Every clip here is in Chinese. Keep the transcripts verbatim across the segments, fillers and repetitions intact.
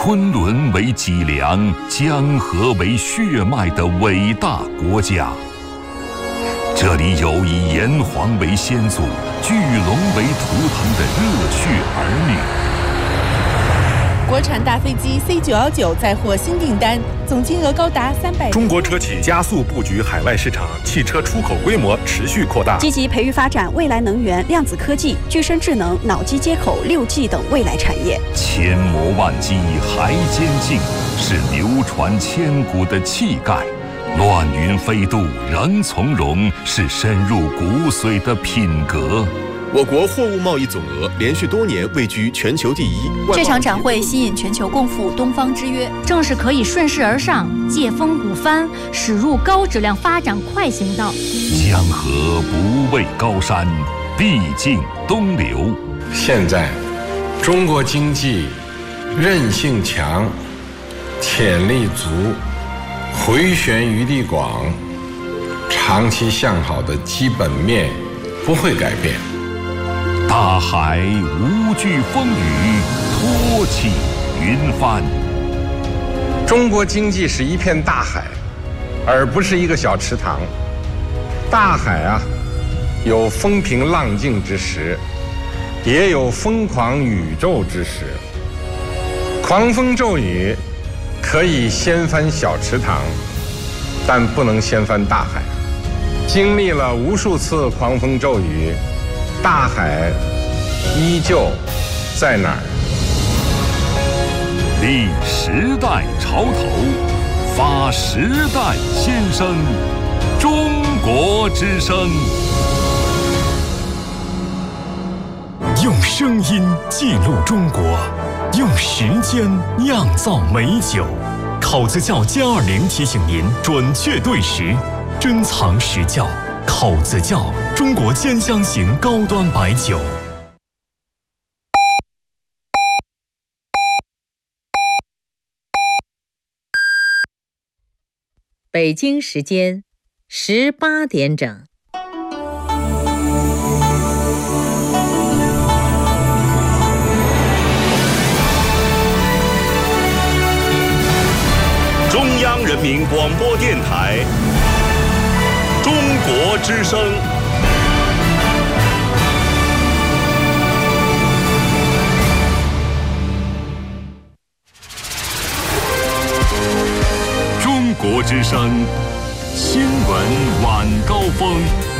昆仑为脊梁，江河为血脉的伟大国家。这里有以炎黄为先祖、巨龙为图腾的热血儿女。 国产大飞机 C 九一九再获新订单，总金额高达三百。 中国车企加速布局海外市场，汽车出口规模持续扩大， 积极培育发展未来能源、量子科技、具身智能、脑机接口、六 G 等未来产业。 千磨万击还坚劲，是流传千古的气概；乱云飞渡仍从容，是深入骨髓的品格。 我国货物贸易总额连续多年位居全球第一。 这场展会吸引全球共赴东方之约， 正是可以顺势而上，借风鼓帆，驶入高质量发展快行道。 江河不畏高山，必经东流。 现在，中国经济韧性强，潜力足，回旋余地广，长期向好的基本面不会改变。 大海无惧风雨，托起云帆。 中国经济是一片大海，而不是一个小池塘。大海啊，有风平浪静之时，也有疯狂宇宙之时。狂风骤雨可以掀翻小池塘，但不能掀翻大海。经历了无数次狂风骤雨，大海依旧在哪儿？ 立时代潮头，发时代先声，中国之声。 用声音记录中国，用时间酿造美酒。考子窖歼二零提醒您准确对时，珍藏实窖。口子窖，中国兼香型高端白酒。 北京时间十八点整。 中央人民广播电台。中国之声。 中国之声新闻晚高峰。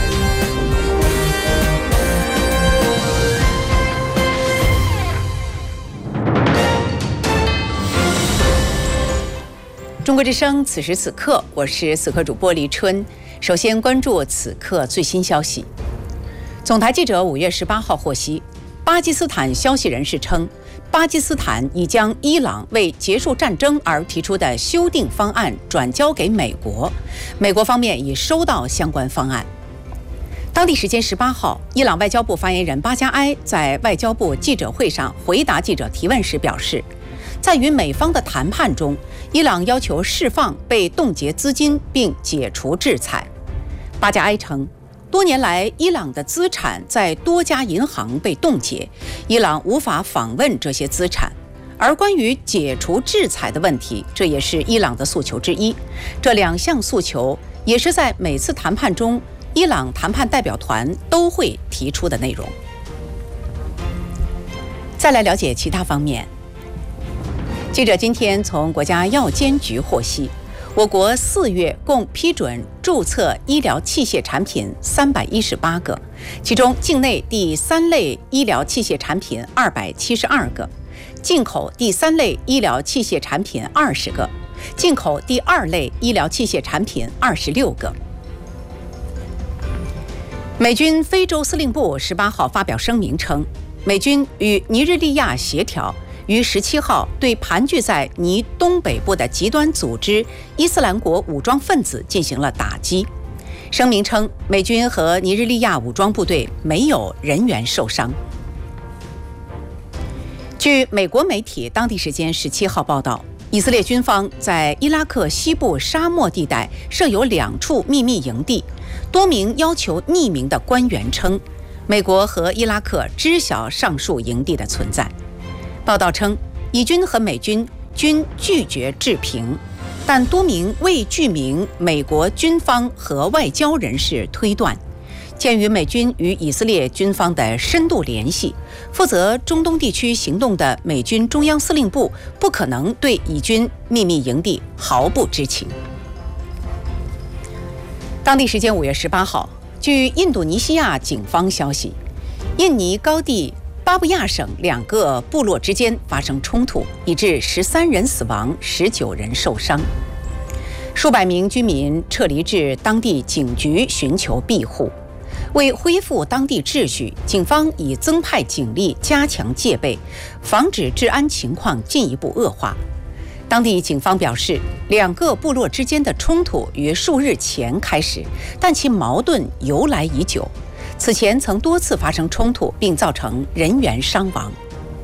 中国之声，此时此刻，我是此刻主播黎春。首先关注此刻最新消息。总台记者五月十八号获悉，巴基斯坦消息人士称，巴基斯坦已将伊朗为结束战争而提出的修订方案转交给美国，美国方面已收到相关方案。当地时间十八号，伊朗外交部发言人巴加埃在外交部记者会上回答记者提问时表示，在与美方的谈判中，伊朗要求释放被冻结资金并解除制裁。巴加埃称，多年来伊朗的资产在多家银行被冻结，伊朗无法访问这些资产。而关于解除制裁的问题，这也是伊朗的诉求之一。这两项诉求也是在每次谈判中伊朗谈判代表团都会提出的内容。再来了解其他方面。记者今天从国家药监局获悉，我国四月共批准注册医疗器械产品三百一十八个，其中境内第三类医疗器械产品二百七十二个，进口第三类医疗器械产品二十个，进口第二类医疗器械产品二十六个。美军非洲司令部十八号发表声明称，美军与尼日利亚协调，于十七号对盘踞在尼东北部的极端组织伊斯兰国武装分子进行了打击。声明称，美军和尼日利亚武装部队没有人员受伤。据美国媒体当地时间十七号报道，以色列军方在伊拉克西部沙漠地带设有两处秘密营地。多名要求匿名的官员称，美国和伊拉克知晓上述营地的存在。报道称，以军和美军均拒绝置评，但多名未具名美国军方和外交人士推断，鉴于美军与以色列军方的深度联系，负责中东地区行动的美军中央司令部不可能对以军秘密营地毫不知情。当地时间五月十八号，据印度尼西亚警方消息，印尼高地巴布亚省两个部落之间发生冲突，以致十三人死亡，十九人受伤。数百名居民撤离至当地警局寻求庇护。为恢复当地秩序，警方已增派警力加强戒备，防止治安情况进一步恶化。当地警方表示，两个部落之间的冲突于数日前开始，但其矛盾由来已久。此前曾多次发生冲突，并造成人员伤亡。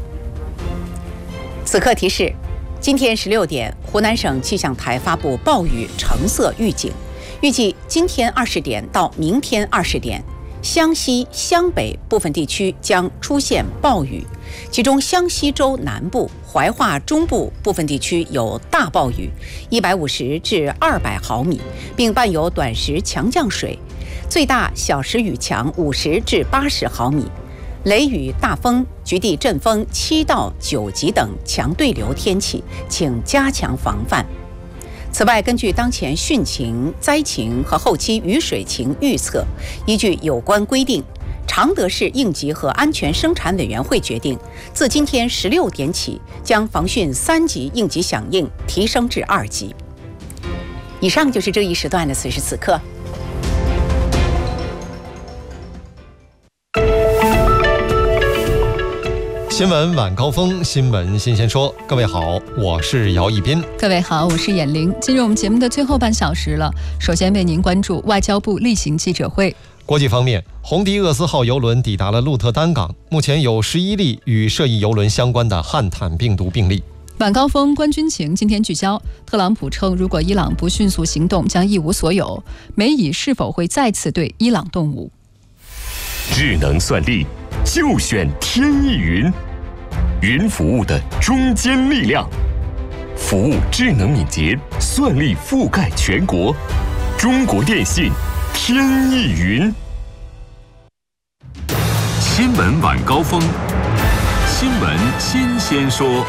此刻提示：今天十六点，湖南省气象台发布暴雨橙色预警，预计今天二十点到明天二十点，湘西、湘北部分地区将出现暴雨，其中湘西州南部、怀化中部部分地区有大暴雨，一百五十至二百毫米，并伴有短时强降水，最大小时雨强五十至八十毫米，雷雨、大风、局地阵风七到九级等强对流天气，请加强防范。此外，根据当前汛情、灾情和后期雨水情预测，依据有关规定，常德市应急和安全生产委员会决定，自今天十六点起，将防汛三级应急响应提升至二级。以上就是这一时段的此时此刻。 新闻晚高峰，新闻新鲜说。各位好，我是姚一斌。 各位好，我是眼玲。进入我们节目的最后半小时了，首先为您关注外交部例行记者会。 国际方面，红迪厄斯号邮轮抵达了鹿特丹港，目前有十一例与涉疫邮轮相关的汉坦病毒病例。 晚高峰观军情今天聚焦，特朗普称，如果伊朗不迅速行动，将一无所有。美以是否会再次对伊朗动武？ 智能算力就选天翼云，云服务的中坚力量，服务智能敏捷，算力覆盖全国。中国电信天翼云。 新闻晚高峰，新闻新鲜说。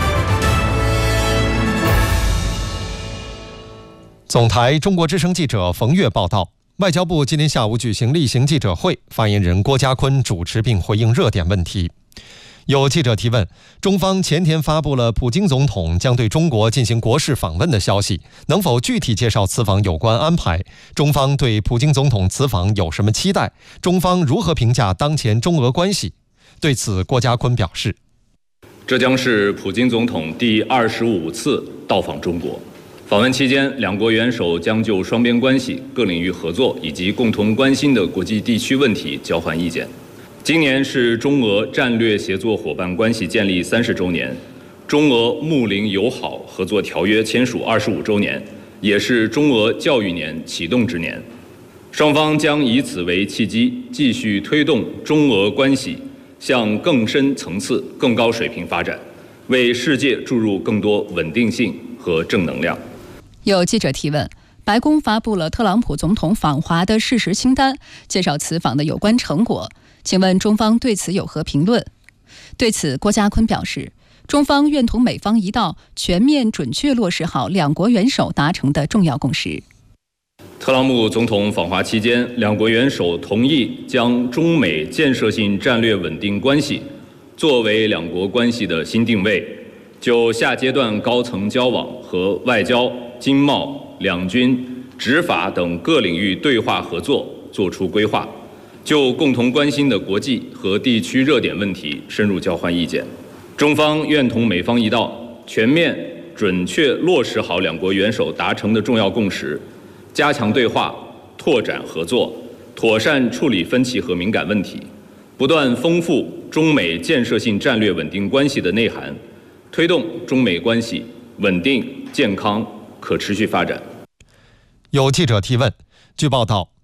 总台中国之声记者冯月报道，外交部今天下午举行例行记者会，发言人郭家坤主持并回应热点问题。有记者提问，中方前天发布了普京总统将对中国进行国事访问的消息，能否具体介绍此访有关安排？中方对普京总统此访有什么期待？中方如何评价当前中俄关系？对此，郭家坤表示， 这将是普京总统第二十五次到访中国。访问期间，两国元首将就双边关系、各领域合作以及共同关心的国际地区问题交换意见。今年是中俄战略协作伙伴关系建立三十周年，中俄睦邻友好合作条约签署二十五周年，也是中俄教育年启动之年。双方将以此为契机，继续推动中俄关系向更深层次、更高水平发展，为世界注入更多稳定性和正能量。 有记者提问，白宫发布了特朗普总统访华的事实清单，介绍此访的有关成果，请问中方对此有何评论？对此，郭家坤表示，中方愿同美方一道，全面准确落实好两国元首达成的重要共识。 特朗普总统访华期间，两国元首同意将中美建设性战略稳定关系作为两国关系的新定位，就下阶段高层交往和外交、经贸、两军、执法等各领域对话合作作出规划，就共同关心的国际和地区热点问题深入交换意见。中方愿同美方一道，全面准确落实好两国元首达成的重要共识，加强对话，拓展合作，妥善处理分歧和敏感问题，不断丰富中美建设性战略稳定关系的内涵，推动中美关系稳定、健康、可持续发展。 有记者提问，据报道，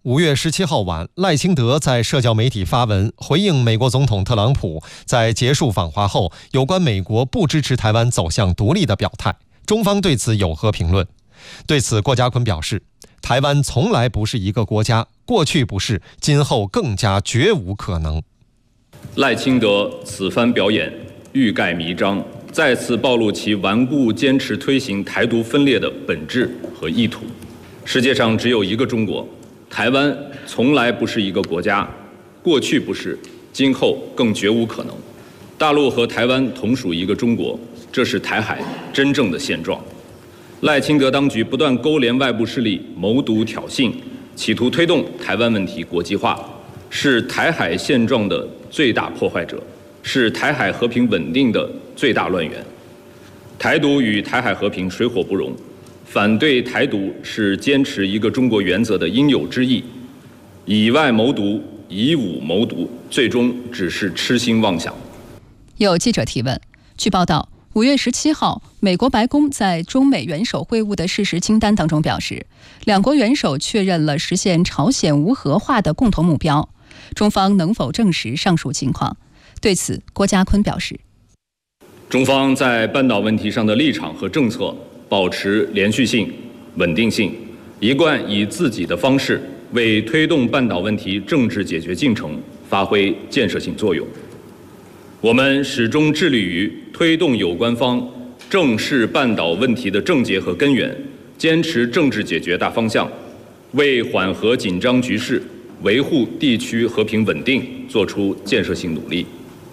五月十七号晚，赖清德在社交媒体发文回应美国总统特朗普在结束访华后有关美国不支持台湾走向独立的表态，中方对此有何评论？对此，郭家坤表示，台湾从来不是一个国家，过去不是，今后更加绝无可能。 赖清德此番表演欲盖弥彰，再次暴露其顽固坚持推行台独分裂的本质和意图。世界上只有一个中国，台湾从来不是一个国家，过去不是，今后更绝无可能。大陆和台湾同属一个中国，这是台海真正的现状。赖清德当局不断勾连外部势力，谋独挑衅，企图推动台湾问题国际化，是台海现状的最大破坏者，是台海和平稳定的最大乱源。台独与台海和平水火不容，反对台独是坚持一个中国原则的应有之义。以外谋独，以武谋独，最终只是痴心妄想。 有记者提问，据报道，五月十七号，美国白宫在中美元首会晤的事实清单当中表示，两国元首确认了实现朝鲜无核化的共同目标。中方能否证实上述情况？对此，郭家坤表示， 中方在半岛问题上的立场和政策保持连续性、稳定性，一贯以自己的方式为推动半岛问题政治解决进程发挥建设性作用。我们始终致力于推动有关方正视半岛问题的症结和根源，坚持政治解决大方向，为缓和紧张局势、维护地区和平稳定做出建设性努力。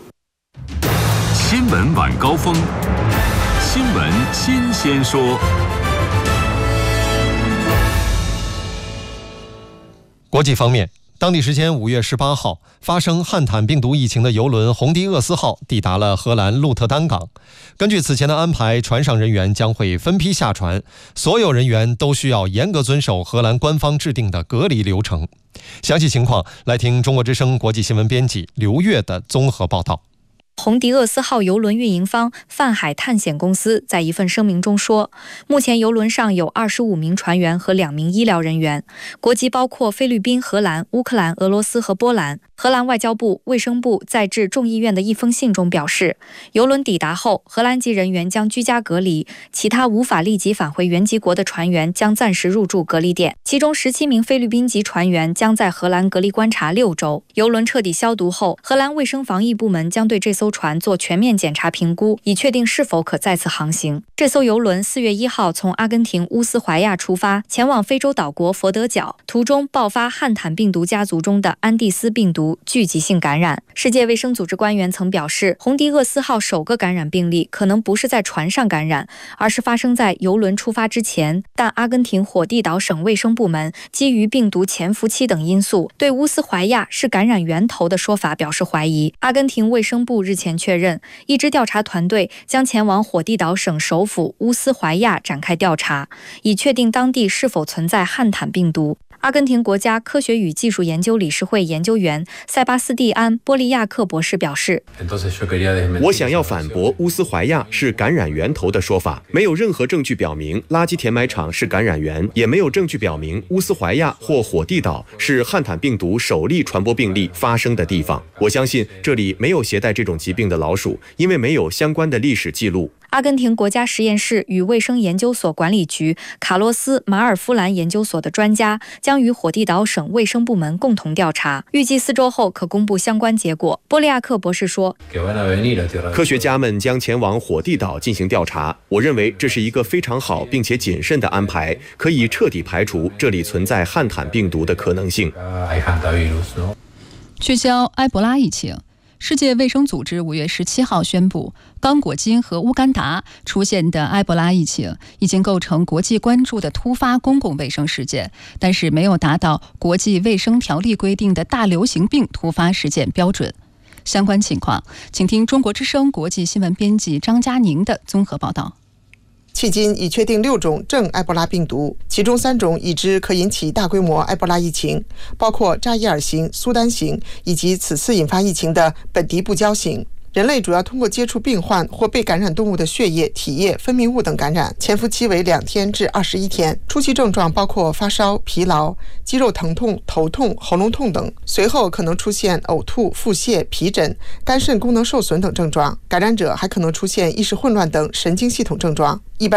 新闻晚高峰，新闻新鲜说。 国际方面，当地时间五月十八号，发生汉坦病毒疫情的邮轮红迪厄斯号抵达了荷兰鹿特丹港。根据此前的安排，船上人员将会分批下船，所有人员都需要严格遵守荷兰官方制定的隔离流程。详细情况，来听中国之声国际新闻编辑刘越的综合报道。 红迪厄斯号邮轮运营方泛海探险公司在一份声明中说，目前邮轮上有二十五名船员和两名医疗人员，国籍包括菲律宾、荷兰、乌克兰、俄罗斯和波兰。荷兰外交部、卫生部在致众议院的一封信中表示，邮轮抵达后，荷兰籍人员将居家隔离，其他无法立即返回原籍国的船员将暂时入住隔离点，其中十七名菲律宾籍船员将在荷兰隔离观察六周。邮轮彻底消毒后，荷兰卫生防疫部门将对这艘船做全面检查评估，以确定是否可再次航行。这艘邮轮四月一号从阿根廷乌斯怀亚出发，前往非洲岛国佛得角，途中爆发汉坦病毒家族中的安第斯病毒聚集性感染。世界卫生组织官员曾表示，红迪厄斯号首个感染病例可能不是在船上感染，而是发生在邮轮出发之前。但阿根廷火地岛省卫生部门基于病毒潜伏期等因素，对乌斯怀亚是感染源头的说法表示怀疑。阿根廷卫生部日前确认，一支调查团队将前往火地岛省首府乌斯怀亚展开调查，以确定当地是否存在汉坦病毒。阿根廷国家科学与技术研究理事会研究员塞巴斯蒂安·波利亚克博士表示， 我想要反驳乌斯怀亚是感染源头的说法，没有任何证据表明垃圾填埋场是感染源，也没有证据表明乌斯怀亚或火地岛是汉坦病毒首例传播病例发生的地方。我相信这里没有携带这种疾病的老鼠，因为没有相关的历史记录。 阿根廷国家实验室与卫生研究所管理局卡洛斯·马尔夫兰研究所的专家将与火地岛省卫生部门共同调查，预计四周后可公布相关结果。波利亚克博士说， 科学家们将前往火地岛进行调查，我认为这是一个非常好并且谨慎的安排，可以彻底排除这里存在汉坦病毒的可能性。 聚焦埃博拉疫情，世界卫生组织五月十七号宣布，刚果金和乌干达出现的埃博拉疫情已经构成国际关注的突发公共卫生事件，但是没有达到国际卫生条例规定的大流行病突发事件标准。相关情况，请听中国之声国际新闻编辑张佳宁的综合报道。 迄今已确定六种正埃博拉病毒，其中三种已知可引起大规模埃博拉疫情，包括扎伊尔型、苏丹型以及此次引发疫情的本迪布胶型。 人类主要通过接触病患或被感染动物的血液、体液、分泌物等感染，潜伏期为两天至二十一天。初期症状包括发烧、疲劳、肌肉疼痛、头痛、喉咙痛等，随后可能出现呕吐、腹泻、皮疹、肝肾功能受损等症状。感染者还可能出现意识混乱等神经系统症状。一般